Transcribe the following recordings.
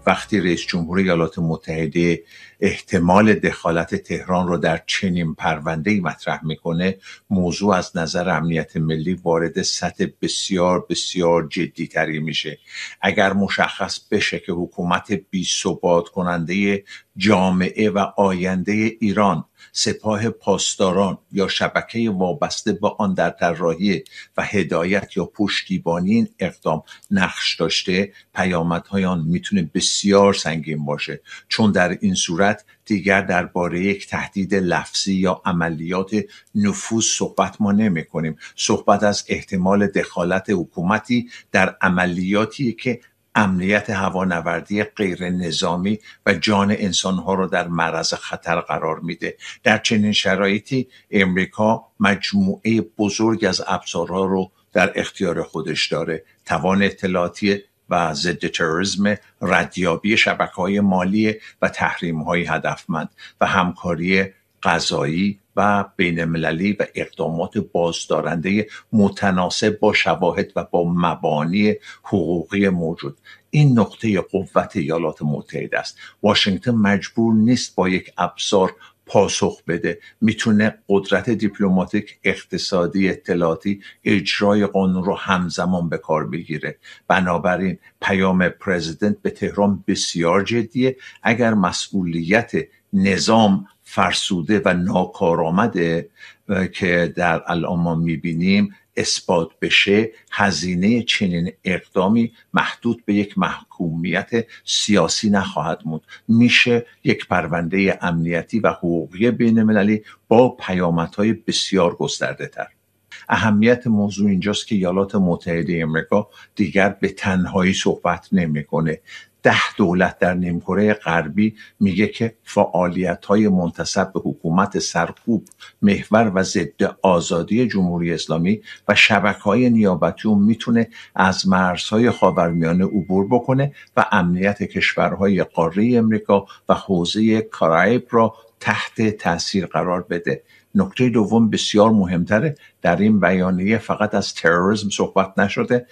وقتی رئیس جمهور ایالات متحده احتمال دخالت تهران رو در چنین پرونده‌ای مطرح میکنه، موضوع از نظر امنیت ملی وارد سطح بسیار بسیار جدی تری میشه. اگر مشخص بشه که حکومت بی‌ثبات کننده جامعه و آینده ایران، سپاه پاسداران یا شبکه وابسته به آن در طراحی و هدایت یا پشتیبانی این اقدام نقش داشته، پیامدهای آن میتونه بسیار سنگین باشه، چون در این صورت دیگر درباره یک تهدید لفظی یا عملیات نفوذ صحبت ما نمی کنیم. صحبت از احتمال دخالت حکومتی در عملیاتی که امنیت هوانوردی غیر نظامی و جان انسانها را در معرض خطر قرار میده. در چنین شرایطی امریکا مجموعه بزرگ از ابزارها رو در اختیار خودش داره: توان اطلاعاتی و ضد تروریسم، ردیابی شبکه‌های مالی و تحریم‌های هدفمند و همکاری قضایی و بین‌المللی و اقدامات بازدارنده متناسب با شواهد و با مبانی حقوقی موجود. این نقطه قوت ایالات متحده است. واشنگتن مجبور نیست با یک ابزار پاسخ بده، میتونه قدرت دیپلماتیک، اقتصادی، اطلاعاتی، اجرای قانون رو همزمان به کار بگیره. بنابراین پیام پرزیدنت به تهران بسیار جدیه. اگر مسئولیت نظام فرسوده و ناکارآمده که در الان ما میبینیم اثبات بشه، هزینه چنین اقدامی محدود به یک محکومیت سیاسی نخواهد موند. میشه یک پرونده امنیتی و حقوقی بین المللی با پیامدهای بسیار گسترده تر. اهمیت موضوع اینجاست که ایالات متحده آمریکا دیگر به تنهایی صحبت نمیکنه. 10 دولت در نیمکره غربی میگه که فعالیت‌های منتسب به حکومت سرکوب، محور و ضد آزادی جمهوری اسلامی و شبکه‌های نیابتی میتونه از مرزهای خاورمیانه عبور بکنه و امنیت کشورهای قاره امریکا و حوزه کارائیب را تحت تاثیر قرار بده. نکته دوم بسیار مهمتره، در این بیانیه فقط از تروریسم صحبت نشده،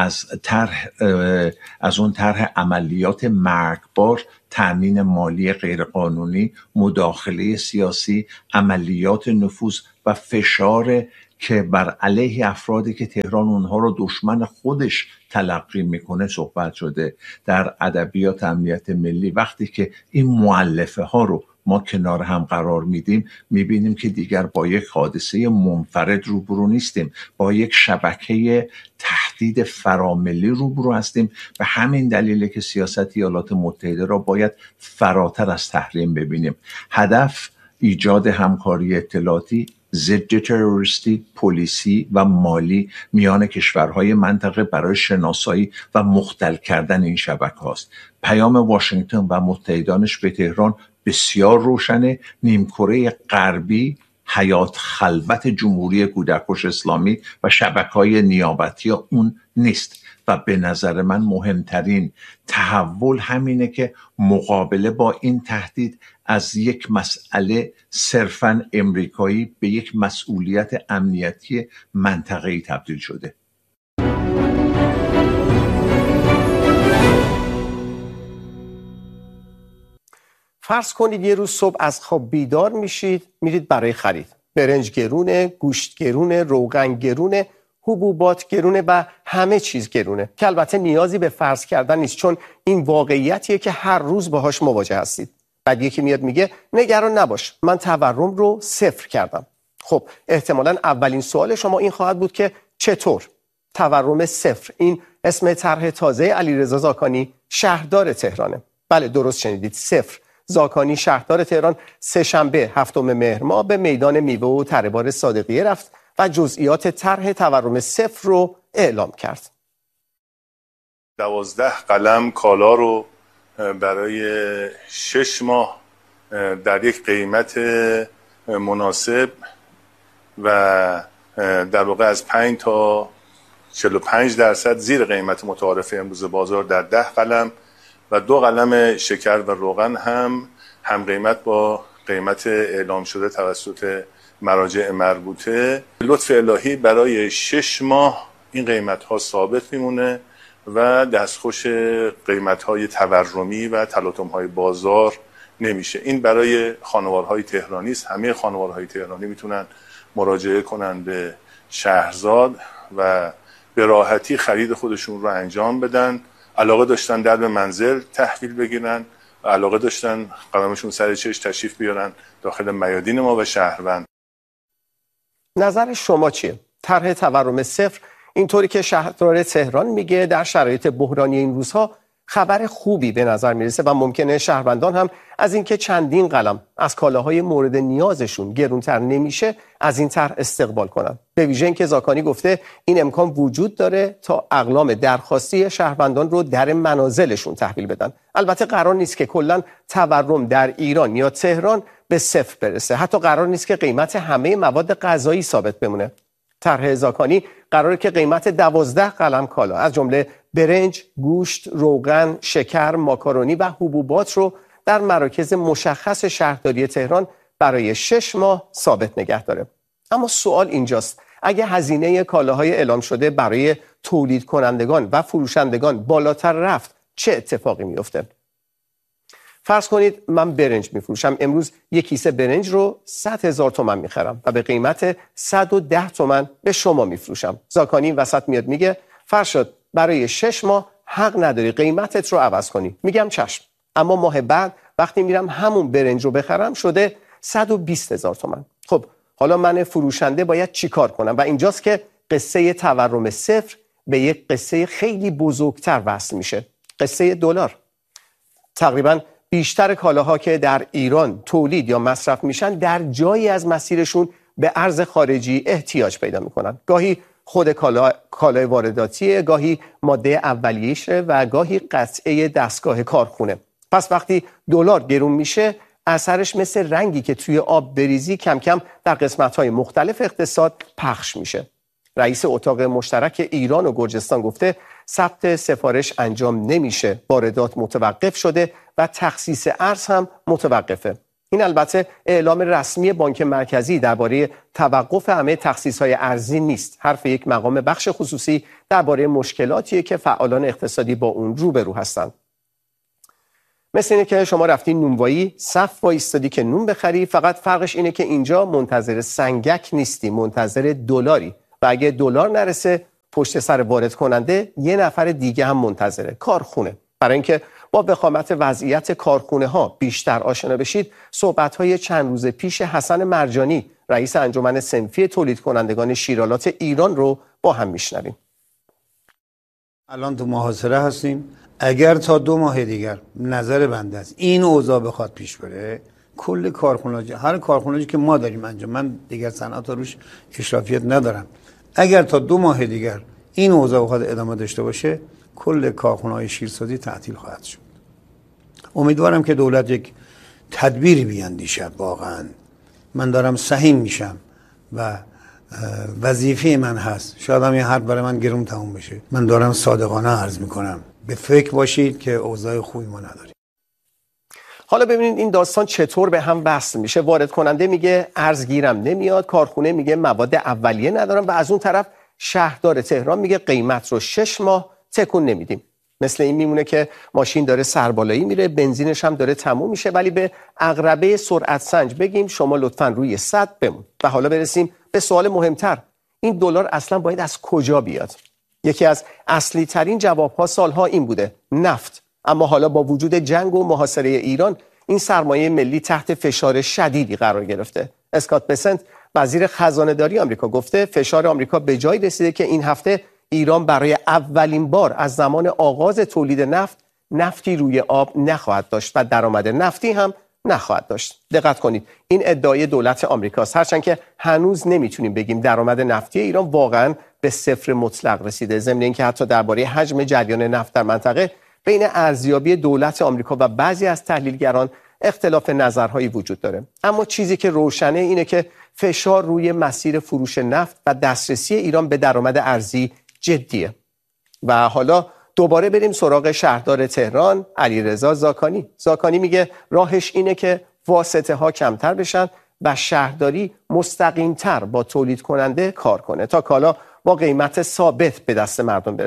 از اون طرح عملیات مرگبار، تامین مالی غیرقانونی، مداخله سیاسی، عملیات نفوذ و فشار که بر علیه افرادی که تهران اونها رو دشمن خودش تلقی میکنه صحبت شده. در ادبیات امنیت ملی وقتی که این مؤلفه ها رو ما کنار هم قرار میدیم، میبینیم که دیگر با یک حادثه منفرد روبرو نیستیم، با یک شبکه تهدید فراملی روبرو هستیم. به همین دلیله که سیاست ایالات متحده را باید فراتر از تحریم ببینیم. هدف ایجاد همکاری اطلاعاتی، ضد تروریستی، پلیسی و مالی میان کشورهای منطقه برای شناسایی و مختل کردن این شبکه است. پیام واشنگتن و متحدانش به تهران بسیار روشنه. نیمکره غربی حیات خلوت جمهوری کودکش اسلامی و شبکه‌های نیابتی اون نیست و به نظر من مهمترین تحول همینه که مقابله با این تهدید از یک مسئله صرفاً امریکایی به یک مسئولیت امنیتی منطقه‌ای تبدیل شده. فرض کنید یه روز صبح از خواب بیدار میشید، میرید برای خرید. برنج گرونه، گوشت گرونه، روغن گرونه، حبوبات گرونه و همه چیز گرونه، که البته نیازی به فرض کردن نیست، چون این واقعیتیه که هر روز باهاش مواجه هستید. بعد یکی میاد میگه نگران نباش، من تورم رو صفر کردم. خب احتمالاً اولین سوال شما این خواهد بود که چطور؟ تورم صفر، این اسم طرح تازه علیرضا زاکانی شهردار تهرانه. بله درست شنیدید، صفر. زاکانی شهردار تهران سه‌شنبه 7 مهر ماه به میدان میوه و تره‌بار صادقیه رفت و جزئیات طرح تورم صفر رو اعلام کرد. 12 قلم کالا رو برای 6 ماه در یک قیمت مناسب و در واقع از 5 تا 45% زیر قیمت متعارف امروز بازار در 10 قلم و 2 قلم شکر و روغن هم قیمت با قیمت اعلام شده توسط مراجع مربوطه. لطف الهی برای 6 ماه این قیمت ها ثابت میمونه و دستخوش قیمت‌های تورمی و تلاطم‌های بازار نمیشه. این برای خانوارهای تهرانی است. همه خانوارهای تهرانی میتونن مراجعه کنن به شهرزاد و به راحتی خرید خودشون رو انجام بدن. علاقه داشتن در به منزل تحویل بگیرن و علاقه داشتن قدمشون سر چشم تشریف بیارن داخل میادین ما و شهروند. نظر شما چیه؟ طرح تورم صفر اینطوری که شهردار تهران میگه در شرایط بحرانی این روزها خبر خوبی به نظر میرسه و ممکنه شهروندان هم از اینکه چندین قلم از کالاهای مورد نیازشون گرونتر نمیشه از این طرح استقبال کنن. به ویژه اینکه زاکانی گفته این امکان وجود داره تا اقلام درخواستی شهروندان رو در منازلشون تحویل بدن. البته قرار نیست که کلا تورم در ایران یا تهران به صفر برسه. حتی قرار نیست که قیمت همه مواد غذایی ثابت بمونه. طرح زاکانی قراره که قیمت 12 قلم کالا از جمله برنج، گوشت، روغن، شکر، ماکارونی و حبوبات رو در مراکز مشخص شهرداری تهران برای 6 ماه ثابت نگه داره. اما سوال اینجاست: اگه هزینه کالاهای اعلام شده برای تولید کنندگان و فروشندگان بالاتر رفت چه اتفاقی میفته؟ فرض کنید من برنج میفروشم، امروز یک کیسه برنج رو 100,000 تومان میخرم و به قیمت 110 تومان به شما میفروشم. زاکانی وسط میاد میگه فرشاد برای 6 ماه حق نداری قیمتت رو عوض کنی. میگم چشم. اما ماه بعد وقتی میرم همون برنج رو بخرم شده 120,000 تومان. خب حالا من فروشنده باید چی کار کنم؟ و اینجاست که قصه تورم صفر به یک قصه خیلی بزرگتر وصل میشه. قصه دلار. تقریباً بیشتر کالاها که در ایران تولید یا مصرف میشن در جایی از مسیرشون به ارز خارجی احتیاج پیدا میکنن. گاهی خود کالای وارداتیه، گاهی ماده اولیه‌شه و گاهی قطعه دستگاه کارخونه. پس وقتی دلار گرون میشه اثرش مثل رنگی که توی آب بریزی کم کم در قسمت‌های مختلف اقتصاد پخش میشه. رئیس اتاق مشترک ایران و گرجستان گفته ثبت سفارش انجام نمیشه، واردات متوقف شده و تخصیص ارز هم متوقفه. این البته اعلام رسمی بانک مرکزی درباره توقف همه تخصیص‌های ارزی نیست. حرف یک مقام بخش خصوصی درباره مشکلاتیه که فعالان اقتصادی با اون روبرو هستند. مثل اینه که شما رفتی نونوایی، صف وایستادی که نون بخری، فقط فرقش اینه که اینجا منتظر سنگک نیستی، منتظر دلاری. و اگه دلار نرسه پشت سر وارد کننده یه نفر دیگه هم منتظره، کارخونه. برای اینکه با وخامت وضعیت کارخونه ها بیشتر آشنا بشید، صحبت‌های چند روز پیش حسن مرجانی رئیس انجمن صنفی تولید کنندگان شیرالات ایران رو با هم میشنویم. الان تو محاصره هستیم. اگر تا 2 ماه دیگر نظر بنده است این اوضاع بخواد پیش بره، کل کارخونه‌ها، هر کارخونه‌ای که ما داریم انجام، من دیگر صنعت روش اشرافیت ندارم، اگر تا 2 ماه دیگر این اوضاع بخواد ادامه داشته باشه کل کارخونه‌های شیرسازی تعطیل خواهد شد. امیدوارم که دولت یک تدبیری بیاندیشد. واقعا من دارم سهیم میشم و وظیفه من هست، شاید هم این حرف برای من گرون تموم بشه، من دارم صادقانه عرض میکنم به فکر باشید که اوضاع خوبی ما نداریم. حالا ببینید این داستان چطور به هم وصل میشه. وارد کننده میگه ارز گیرم نمیاد، کارخونه میگه مواد اولیه ندارم و از اون طرف شهردار تهران میگه قیمت رو 6 ماه تکون نمیدیم. مثل این میمونه که ماشین داره سربالایی میره، بنزینش هم داره تموم میشه، ولی به عقربه سرعت سنج بگیم شما لطفاً روی 100 بمون. و حالا برسیم به سوال مهمتر: این دلار اصلا باید از کجا بیاد؟ یکی از اصلی ترین جوابها سالها این بوده: نفت. اما حالا با وجود جنگ و محاصره ایران این سرمایه ملی تحت فشار شدیدی قرار گرفته. اسکات بسنت وزیر خزانه داری آمریکا گفته فشار آمریکا به جای رسیده که این هفته ایران برای اولین بار از زمان آغاز تولید نفت نفتی روی آب نخواهد داشت و درآمد نفتی هم نخواهد داشت. دقت کنید، این ادعای دولت آمریکاست، هرچند که هنوز نمیتونیم بگیم درآمد نفتی ایران واقعا به صفر مطلق رسیده. ضمن اینکه حتی درباره حجم جریان نفت در منطقه بین ارزیابی دولت آمریکا و بعضی از تحلیلگران اختلاف نظرهایی وجود داره. اما چیزی که روشنه اینه که فشار روی مسیر فروش نفت و دسترسی ایران به درآمد ارزی جدیه. و حالا دوباره بریم سراغ شهردار تهران علیرضا زاکانی. زاکانی میگه راهش اینه که واسطه ها کمتر بشن و شهرداری مستقیمتر با تولید کننده کار کنه تا کالا با قیمت ثابت به دست مردم برسه.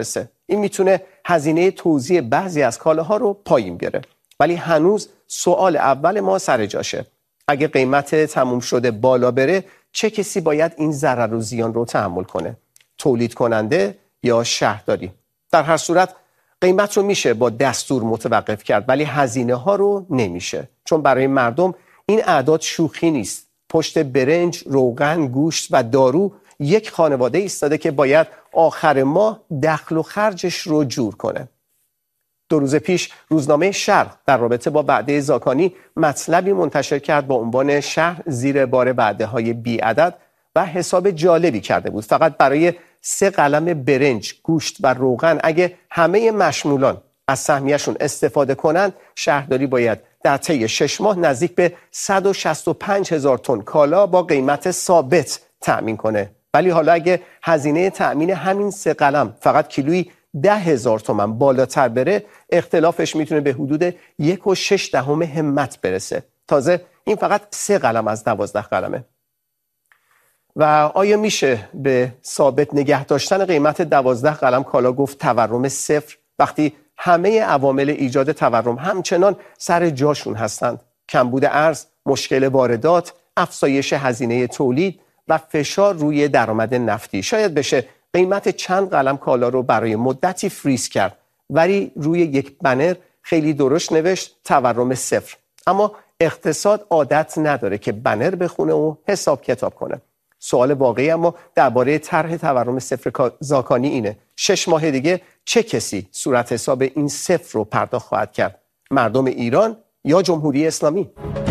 این میتونه هزینه توزیع بعضی از کالاها رو پایین بیاره. ولی هنوز سوال اول ما سر جاشه. اگه قیمت تموم شده بالا بره، چه کسی باید این ضرر و زیان رو تحمل کنه؟ تولید کننده یا شهرداری؟ در هر صورت قیمت رو میشه با دستور متوقف کرد، ولی هزینه ها رو نمیشه، چون برای مردم این اعداد شوخی نیست. پشت برنج، روغن، گوشت و دارو یک خانواده ایستاده که باید آخر ماه دخل و خرجش رو جور کنه. 2 روز پیش روزنامه شرق در رابطه با وعده زاکانی مطلبی منتشر کرد با عنوان شهر زیر بار وعده‌های بی‌عدد و حساب جالبی کرده بود. فقط برای 3 قلم برنج، گوشت و روغن اگه همه مشمولان از سهمیه‌شون استفاده کنند، شهرداری باید در طی 6 ماه نزدیک به 165,000 تن کالا با قیمت ثابت تأمین کنه. ولی حالا اگه هزینه تأمین همین 3 قلم فقط کیلویی 10,000 تومان بالاتر بره، اختلافش میتونه به حدود 1.6 همت برسه. تازه این فقط 3 قلم از 12 قلمه. و آیا میشه به ثابت نگه داشتن قیمت 12 قلم کالا گفت تورم صفر وقتی همه عوامل ایجاد تورم همچنان سر جاشون هستند؟ کمبود ارز، مشکل واردات، افزایش هزینه تولید و فشار روی درآمد نفتی. شاید بشه قیمت چند قلم کالا رو برای مدتی فریز کرد، ولی روی یک بنر خیلی درشت نوشت تورم صفر. اما اقتصاد عادت نداره که بنر بخونه و حساب کتاب کنه. سوال واقعی اما درباره طرح تورم صفر زاکانی اینه: 6 ماه دیگه چه کسی صورت حساب این صفر رو پرداخت خواهد کرد؟ مردم ایران یا جمهوری اسلامی؟